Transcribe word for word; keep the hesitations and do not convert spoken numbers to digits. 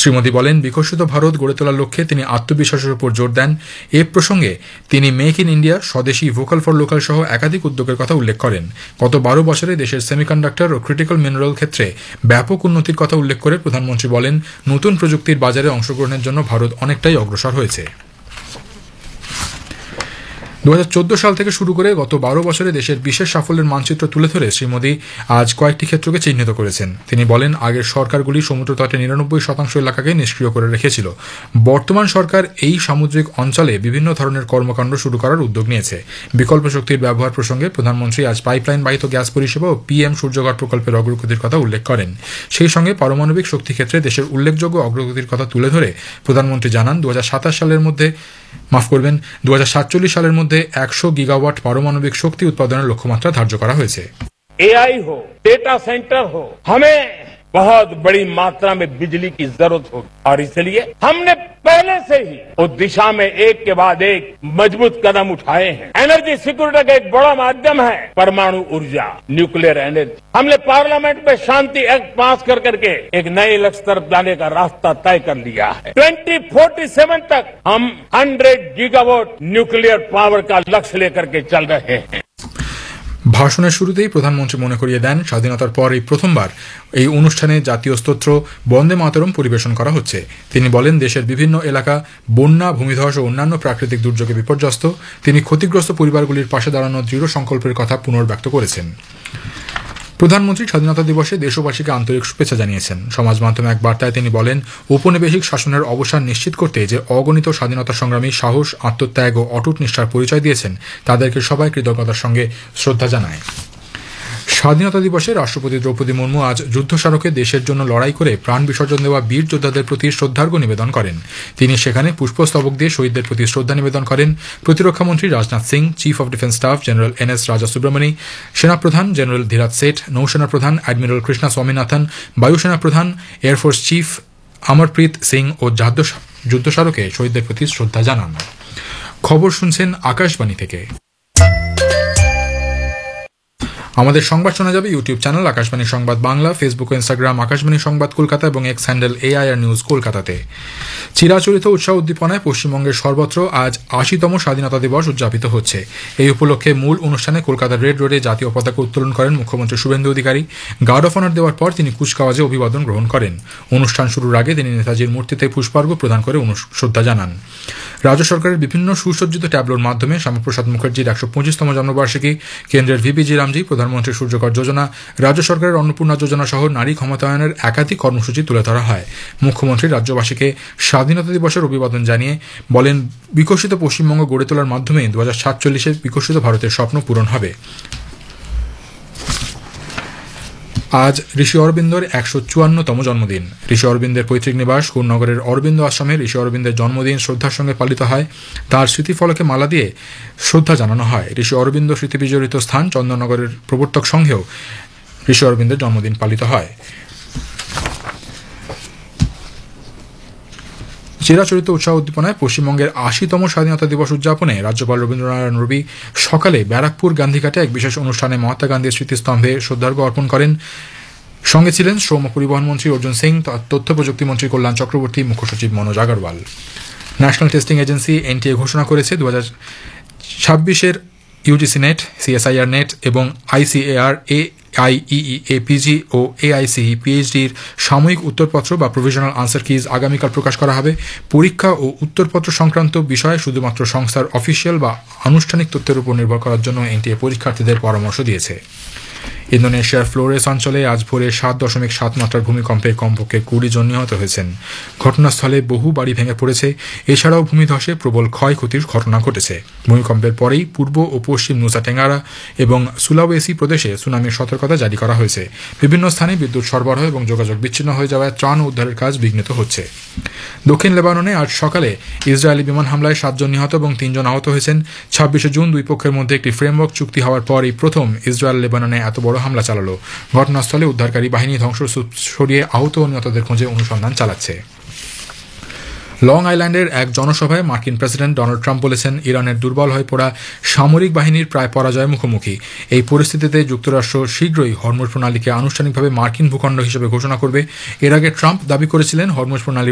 শ্রী মোদী বলেন, বিকশিত ভারত গড়ে তোলার লক্ষ্যে তিনি আত্মবিশ্বাসের উপর জোর দেন। এ প্রসঙ্গে তিনি make in India, swadeshi, vocal for local সহ একাধিক উদ্যোগের কথা উল্লেখ করেন। গত বারো বছরে দেশের সেমিকন্ডাক্টর ও ক্রিটিক্যাল মিনারেল ক্ষেত্রে ব্যাপক উন্নতির কথা উল্লেখ করে প্রধানমন্ত্রী বলেন, নতুন প্রযুক্তির বাজারে অংশগ্রহণের জন্য ভারত অনেকটাই অগ্রসর হয়েছে। দু হাজার চোদ্দ সাল থেকে শুরু করে গত বারো বছরে দেশের বিশেষ সাফল্যের মানচিত্র তুলে ধরে শ্রী মোদী আজ কয়েকটি ক্ষেত্রকে চিহ্নিত করেছেন। তিনি বলেন, আগের সরকারগুলি সমুদ্র তটে নিরানব্বই শতাংশ এলাকাকে নিষ্ক্রিয় করে রেখেছিল। বর্তমান সরকার এই সামুদ্রিক অঞ্চলে বিভিন্ন ধরনের কর্মকাণ্ড শুরু করার উদ্যোগ নিয়েছে। বিকল্প শক্তির ব্যবহার প্রসঙ্গে প্রধানমন্ত্রী আজ পাইপলাইন বাহিত গ্যাস পরিষেবা ও পিএম সূর্যঘর প্রকল্পের অগ্রগতির কথা উল্লেখ করেন। সেই সঙ্গে পারমাণবিক শক্তি ক্ষেত্রে দেশের উল্লেখযোগ্য অগ্রগতির কথা তুলে ধরে প্রধানমন্ত্রী জানান, দু হাজার সাতাশ সালের মধ্যে মাফ করবেন দু হাজার সাতচল্লিশ সালের মধ্যে একশো গিগাওয়াট পারমাণবিক শক্তি উৎপাদনের লক্ষ্যমাত্রা ধার্য করা হয়েছে। एआई हो, डेटा सेंटर हो, हमें बहुत बड़ी मात्रा में बिजली की जरूरत होगी और इसलिए हमने पहले से ही उस दिशा में एक के बाद एक मजबूत कदम उठाए हैं। एनर्जी सिक्योरिटी का एक बड़ा माध्यम है परमाणु ऊर्जा, न्यूक्लियर एनर्जी। हमने पार्लियामेंट में शांति एक्ट पास कर करके एक नए लक्ष्य तरफ जाने का रास्ता तय कर लिया है। ट्वेंटी फोर्टी सेवन तक हम हंड्रेड गीगावाट न्यूक्लियर पावर का लक्ष्य लेकर के चल रहे हैं। ভাষণের শুরুতেই প্রধানমন্ত্রী মনে করিয়ে দেন, স্বাধীনতার পর এই প্রথমবার এই অনুষ্ঠানে জাতীয় স্তোত্র বন্দে মাতরম পরিবেশন করা হচ্ছে। তিনি বলেন, দেশের বিভিন্ন এলাকা বন্যা, ভূমিধস ও অন্যান্য প্রাকৃতিক দুর্যোগে বিপর্যস্ত। তিনি ক্ষতিগ্রস্ত পরিবারগুলির পাশে দাঁড়ানোর দৃঢ় সংকল্পের কথা পুনর্ব্যক্ত করেছেন। প্রধানমন্ত্রী স্বাধীনতা দিবসে দেশবাসীকে আন্তরিক শুভেচ্ছা জানিয়েছেন। সমাজ মাধ্যমে এক বার্তায় তিনি বলেন, ঔপনিবেশিক শাসনের অবসান নিশ্চিত করতে যে অগণিত স্বাধীনতা সংগ্রামী সাহস, আত্মত্যাগ ও অটুট নিষ্ঠার পরিচয় দিয়েছেন, তাদেরকে সবাই কৃতজ্ঞতার সঙ্গে শ্রদ্ধা জানায়। স্বাধীনতা দিবসে রাষ্ট্রপতি দ্রৌপদী মুর্মু আজ যুদ্ধ স্মারকে দেশের জন্য লড়াই করে প্রাণ বিসর্জন দেওয়া বীর যোদ্ধাদের প্রতি শ্রদ্ধার্ঘ্য নিবেদন করেন। তিনি সেখানে পুষ্পস্তবক দিয়ে শহীদদের প্রতি শ্রদ্ধা নিবেদন করেন। প্রতিরক্ষামন্ত্রী Rajnath Singh, chief of defence staff general N S রাজা সুব্রমণি, সেনাপ্রধান জেনারেল ধীরাজ সেঠ, নৌসেনা প্রধান অ্যাডমিরাল কৃষ্ণা স্বামীনাথন, বায়ুসেনা প্রধান এয়ারফোর্স চিফ অমরপ্রীত সিং ও যুদ্ধ স্মারকে শহীদদের প্রতি শ্রদ্ধা জানান। খবর শুনছেন আকাশবাণী থেকে। আমাদের সংবাদ শোনা যাবে ইউটিউব চ্যানেল আকাশবাণী সংবাদ বাংলা, ফেসবুক ও ইনস্টাগ্রাম আকাশবাণী সংবাদ কলকাতা এবং এক্স হ্যান্ডেল এআইআর নিউজ কলকাতাতে। চিরাচরিত উৎসাহ উদ্দীপনায় পশ্চিমবঙ্গের সর্বত্র আজ আশিতম স্বাধীনতা দিবস উদযাপিত হচ্ছে। এই উপলক্ষে মূল অনুষ্ঠানে কলকাতার রেড রোডে জাতীয় পতাকা উত্তোলন করেন মুখ্যমন্ত্রী Suvendu Adhikari. Guard of honour দেওয়ার পর তিনি কুচকাওয়াজে অভিবাদন গ্রহণ করেন। অনুষ্ঠান শুরুর আগে তিনি নেতাজির মূর্তিতে পুষ্পার্ঘ্য প্রদান করে শ্রদ্ধা জানান। রাজ্য সরকারের বিভিন্ন সুসজ্জিত ট্যাবলোর মাধ্যমে শ্যামাপ্রসাদ মুখার্জির একশো পঁচিশতম জন্মবার্ষিকী, কেন্দ্রের ভিপিজি রামজি, প্রধানমন্ত্রী সূর্যঘর যোজনা, রাজ্য সরকারের অন্নপূর্ণা যোজনা সহ নারী ক্ষমতায়নের একাধিক কর্মসূচি তুলে ধরা হয়। মুখ্যমন্ত্রী রাজ্যবাসীকে স্বাধীনতা দিবসের অভিবাদন জানিয়ে বলেন, বিকশিত পশ্চিমবঙ্গ গড়ে তোলার মাধ্যমে দু হাজার সাতচল্লিশে বিকশিত ভারতের স্বপ্ন পূরণ হবে। আজ ঋষি অরবিন্দর একশো চুয়ান্নতম জন্মদিন। ঋষি অরবিন্দের পৈতৃক নিবাস কোন্নগরের অরবিন্দ আশ্রমে ঋষি অরবিন্দের জন্মদিন শ্রদ্ধার সঙ্গে পালিত হয়। তার স্মৃতিফলকে মালা দিয়ে শ্রদ্ধা জানানো হয়। ঋষি অরবিন্দ স্মৃতি বিজড়িত স্থান চন্দননগরের প্রবর্তক সংঘেও ঋষি অরবিন্দের জন্মদিন পালিত হয়। চিরাচরিত উৎসাহ উদ্দীপনায় পশ্চিমবঙ্গের আশিতম স্বাধীনতা দিবস উদযাপনে রাজ্যপাল রবীন্দ্রনারায়ণ রবি সকালে ব্যারাকপুর গান্ধীঘাটে এক বিশেষ অনুষ্ঠানে মহাত্মা গান্ধীর স্মৃতিস্তম্ভে শ্রদ্ধার্ঘ্য অর্পণ করেন। সঙ্গে ছিলেন শ্রম পরিবহন মন্ত্রী অর্জুন সিং, তথ্য প্রযুক্তি মন্ত্রী কল্যাণ চক্রবর্তী, মুখ্য সচিব Manoj Agarwal. National testing agency NTA ঘোষণা করেছে দু হাজার ছাব্বিশের ইউজিসি নেট, সিএসআইআর নেট এবং আইসিএআর এ আইইই এপিজি ও এআইসিই পিএইচডির সাময়িক উত্তরপত্র বা প্রভিশনাল আনসার কিজ আগামীকাল প্রকাশ করা হবে। পরীক্ষা ও উত্তরপত্র সংক্রান্ত বিষয়ে শুধুমাত্র সংস্থার অফিসিয়াল বা আনুষ্ঠানিক তথ্যের উপর নির্ভর করার জন্য এনটিএ পরীক্ষার্থীদের পরামর্শ দিয়েছে। ইন্দোনেশিয়ার ফ্লোরেস অঞ্চলে আজ ভোরে সাত দশমিক সাত মাত্রার ভূমিকম্পে কমপক্ষে কুড়ি জন নিহত হয়েছেন। ঘটনাস্থলে বহু বাড়ি ভেঙে পড়েছে। এছাড়াও ভূমিধসে প্রবল ক্ষয়ক্ষতির ঘটনা ঘটেছে। ভূমিকম্পের পরেই পূর্ব ও পশ্চিম নুসা টেঙ্গারা এবং সুলাওয়েসি প্রদেশে সুনামির সতর্কতা জারি করা হয়েছে। বিভিন্ন স্থানে বিদ্যুৎ সরবরাহ এবং যোগাযোগ বিচ্ছিন্ন হয়ে যাওয়ায় ত্রাণ ও উদ্ধারের কাজ বিঘ্নিত হচ্ছে। দক্ষিণ লেবাননে আজ সকালে ইসরায়েলি বিমান হামলায় সাতজন নিহত এবং তিনজন আহত হয়েছেন। ছাব্বিশে জুন দুই পক্ষের মধ্যে একটি ফ্রেমওয়ার্ক চুক্তি হওয়ার পর এই প্রথম ইসরায়েল লেবাননে এত বড় হামলা চালালো। ঘটনাস্থলে উদ্ধারকারী বাহিনী ধ্বংসস্তূপ সরিয়ে আহত ও নিহতদের খোঁজে অনুসন্ধান চালাচ্ছে। লং আইল্যান্ডের এক জনসভায় মার্কিন প্রেসিডেন্ট ডোনাল্ড ট্রাম্প বলেছেন, ইরানের দুর্বল হয়ে পড়া সামরিক বাহিনীর প্রায় পরাজয়ের মুখোমুখি। এই পরিস্থিতিতে যুক্তরাষ্ট্র শীঘ্রই হরমুজ প্রণালীকে আনুষ্ঠানিকভাবে মার্কিন ভূখণ্ড হিসেবে ঘোষণা করবে। এর আগে ট্রাম্প দাবি করেছিলেন হরমুজ প্রণালী